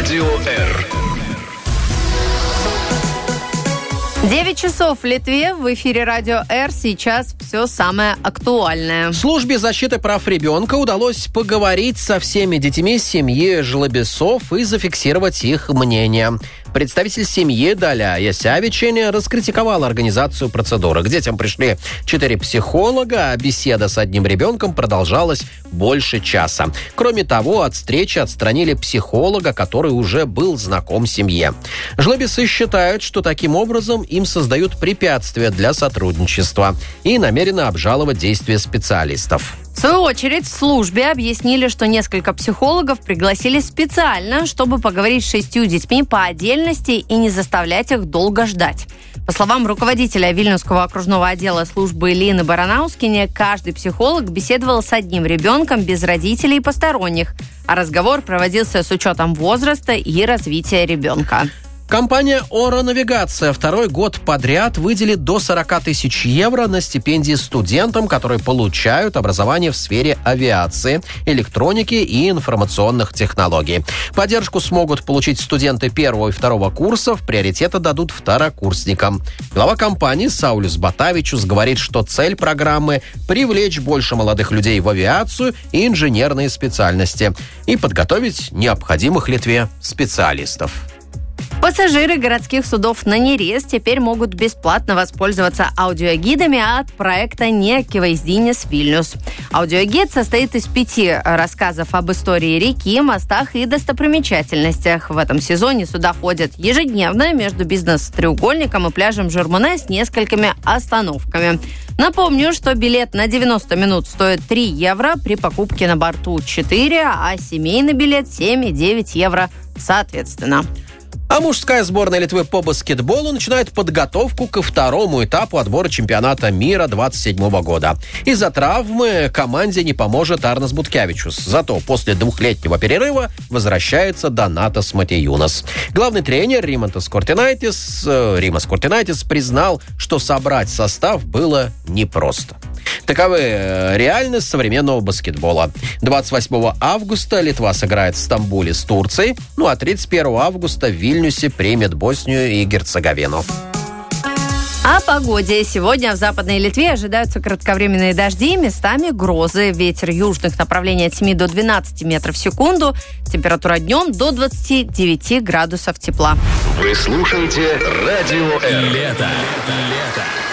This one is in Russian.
Радио Р. 9 часов в Литве. В эфире Радио Р. Сейчас все самое актуальное. Службе защиты прав ребенка удалось поговорить со всеми детьми семьи Жлобисов и зафиксировать их мнение. Представитель семьи Даля Ясявичене раскритиковал организацию процедуры. К детям пришли 4 психолога, а беседа с одним ребенком продолжалась больше часа. Кроме того, от встречи отстранили психолога, который уже был знаком семье. Жлобисы считают, что таким образом им создают препятствия для сотрудничества и намерены обжаловать действия специалистов. В свою очередь, в службе объяснили, что несколько психологов пригласили специально, чтобы поговорить с 6 детьми по отдельности и не заставлять их долго ждать. По словам руководителя Вильнюсского окружного отдела службы Лины Баранаускине, каждый психолог беседовал с одним ребенком без родителей и посторонних, а разговор проводился с учетом возраста и развития ребенка. Компания «Ора Навигация» второй год подряд выделит до 40 тысяч евро на стипендии студентам, которые получают образование в сфере авиации, электроники и информационных технологий. Поддержку смогут получить студенты 1 и 2 курсов, приоритета дадут второкурсникам. Глава компании Саулис Батавичус говорит, что цель программы – привлечь больше молодых людей в авиацию и инженерные специальности и подготовить необходимых Литве специалистов. Пассажиры городских судов на Нерез теперь могут бесплатно воспользоваться аудиогидами от проекта «Неакивайздинес Вильнюс». Аудиогид состоит из 5 рассказов об истории реки, мостах и достопримечательностях. В этом сезоне суда ходят ежедневно между бизнес-треугольником и пляжем Журмуне с несколькими остановками. Напомню, что билет на 90 минут стоит 3 евро, при покупке на борту 4, а семейный билет 7 и 9 евро соответственно. А мужская сборная Литвы по баскетболу начинает подготовку ко второму этапу отбора чемпионата мира 2027 года. Из-за травмы команде не поможет Арнас Буткевичус. Зато после 2-летнего перерыва возвращается Донатас Матеюнас. Главный тренер Римас Куртинайтис признал, что собрать состав было непросто. Таковы реальность современного баскетбола. 28 августа Литва сыграет в Стамбуле с Турцией, а 31 августа в Вильнюсе примет Боснию и Герцеговину. О погоде. Сегодня в Западной Литве ожидаются кратковременные дожди, местами грозы. Ветер южных направлений от 7 до 12 метров в секунду. Температура днем до 29 градусов тепла. Вы слушаете Радио Р. Лето.